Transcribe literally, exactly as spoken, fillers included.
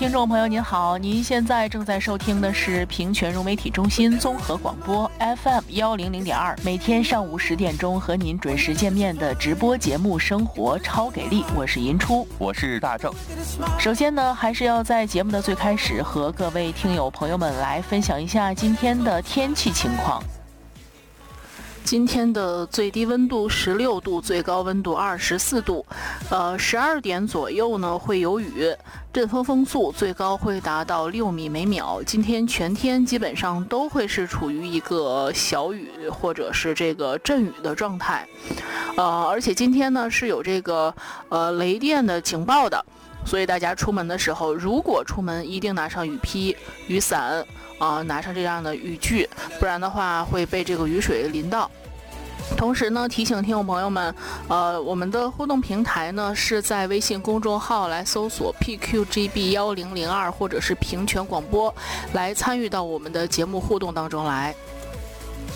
听众朋友您好，您现在正在收听的是平泉融媒体中心综合广播 F M 一零零点二，每天上午十点钟和您准时见面的直播节目《生活超给力》，我是银初， 我是大正。 首先呢，还是要在节目的最开始和各位听友朋友们来分享一下今天的天气情况。今天的最低温度十六度，最高温度二十四度，呃，十二点左右呢会有雨，阵风风速最高会达到六米每秒。今天全天基本上都会是处于一个小雨或者是这个阵雨的状态，呃，而且今天呢是有这个呃雷电的警报的，所以大家出门的时候，如果出门一定拿上雨披、雨伞。啊、呃，拿上这样的雨具，不然的话会被这个雨水淋到。同时呢，提醒听众朋友们，呃，我们的互动平台呢是在微信公众号来搜索 P Q G B 一零零二或者是平泉广播，来参与到我们的节目互动当中来。